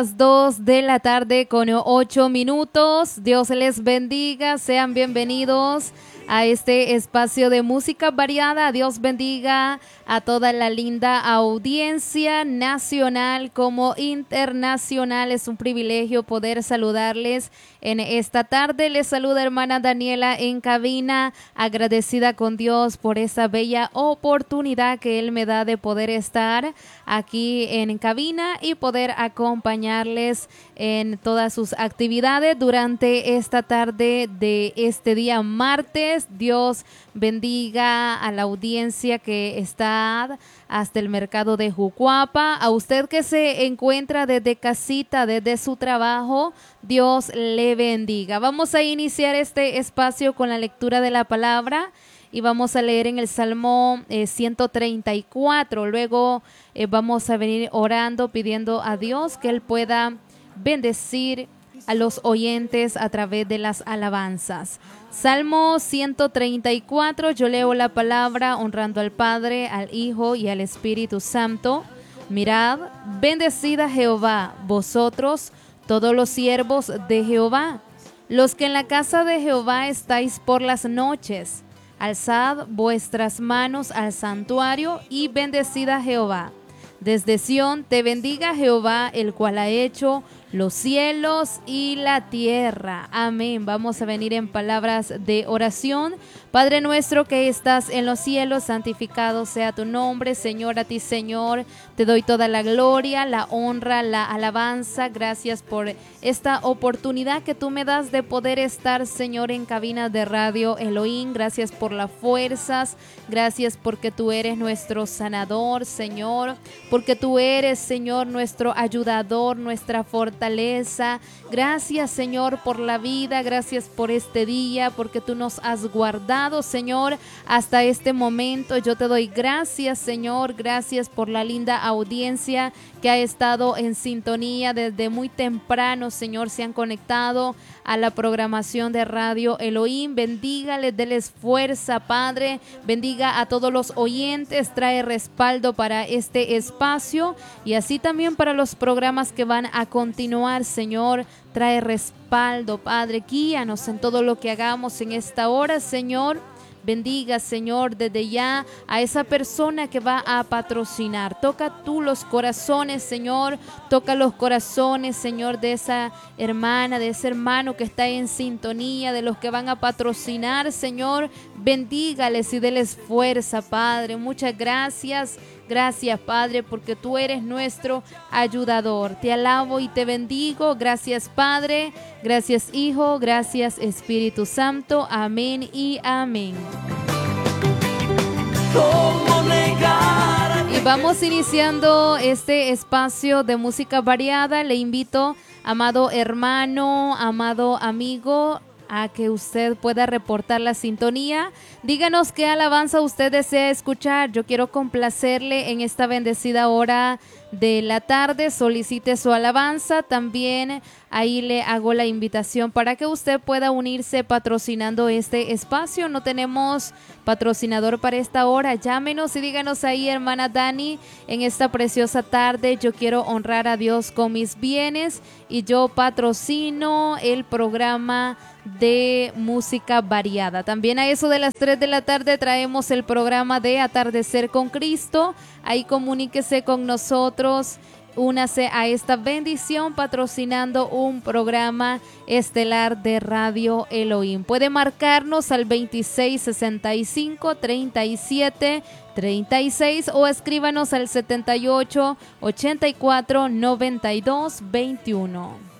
Las 2 de la tarde con 8 minutos. Dios les bendiga, sean bienvenidos a este espacio de música variada. Dios bendiga a toda la linda audiencia nacional como internacional. Es un privilegio poder saludarles en esta tarde. Les saluda hermana Daniela en cabina, agradecida con Dios por esta bella oportunidad que Él me da de poder estar aquí en cabina y poder acompañarles en todas sus actividades durante esta tarde de este día martes. Dios bendiga a la audiencia que está hasta el mercado de Jucuapa, a usted que se encuentra desde casita, desde su trabajo, Dios le bendiga. Vamos a iniciar este espacio con la lectura de la palabra y vamos a leer en el Salmo 134. Luego vamos a venir orando, pidiendo a Dios que Él pueda bendecir a los oyentes a través de las alabanzas. Salmo 134, yo leo la palabra honrando al Padre, al Hijo y al Espíritu Santo. Mirad, bendecid a Jehová, vosotros, todos los siervos de Jehová, los que en la casa de Jehová estáis por las noches. Alzad vuestras manos al santuario y bendecid a Jehová. Desde Sión te bendiga Jehová, el cual ha hecho los cielos y la tierra. Amén. Vamos a venir en palabras de oración. Padre nuestro que estás en los cielos, santificado sea tu nombre. Señor, a ti, Señor, te doy toda la gloria, la honra, la alabanza. Gracias por esta oportunidad que tú me das de poder estar, Señor, en cabina de Radio Elohim. Gracias por las fuerzas. Gracias porque tú eres nuestro sanador, Señor. Porque tú eres, Señor, nuestro ayudador, nuestra fortaleza. Gracias, Señor, por la vida. Gracias por este día, porque tú nos has guardado, Señor, hasta este momento. Yo te doy gracias, Señor. Gracias por la linda audiencia que ha estado en sintonía desde muy temprano, Señor. Se han conectado a la programación de Radio Elohim. Bendígales, déles fuerza, Padre. Bendiga a todos los oyentes. Trae respaldo para este espacio y así también para los programas que van a continuar, Señor. Trae respaldo, Padre. Guíanos en todo lo que hagamos en esta hora, Señor. Bendiga, Señor, desde ya a esa persona que va a patrocinar. Toca tú los corazones, Señor. Toca los corazones, Señor, de esa hermana, de ese hermano que está en sintonía, de los que van a patrocinar, Señor. Bendígales y déles fuerza, Padre. Muchas gracias. Gracias, Padre, porque tú eres nuestro ayudador. Te alabo y te bendigo. Gracias, Padre. Gracias, Hijo. Gracias, Espíritu Santo. Amén y amén. Y vamos iniciando este espacio de música variada. Le invito, amado hermano, amado amigo, a que usted pueda reportar la sintonía. Díganos qué alabanza usted desea escuchar. Yo quiero complacerle en esta bendecida hora de la tarde. Solicite su alabanza. También ahí le hago la invitación para que usted pueda unirse patrocinando este espacio. No tenemos patrocinador para esta hora. Llámenos y díganos ahí, hermana Dani, en esta preciosa tarde yo quiero honrar a Dios con mis bienes y yo patrocino el programa de música variada. También a eso de las 3 de la tarde traemos el programa de Atardecer con Cristo. Ahí comuníquese con nosotros. Únase a esta bendición patrocinando un programa estelar de Radio Elohim. Puede marcarnos al 2665-3736 o escríbanos al 7884-9221.